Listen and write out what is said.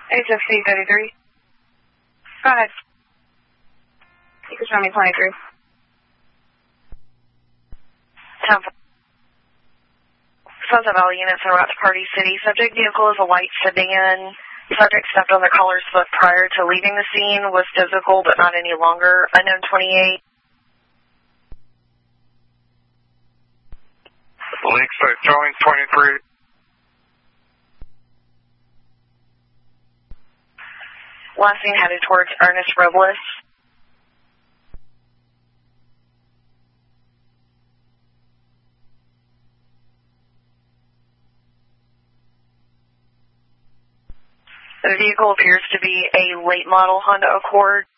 HFC 33. Go ahead. You can show me 23. 10. Sunset Valley units en route to Party City. Subject vehicle is a white sedan. Subject stepped on the collar's foot prior to leaving the scene. Was physical but not any longer. Unknown 28. Police showing 23. Last seen headed towards Ernest Robles. The vehicle appears to be a late model Honda Accord.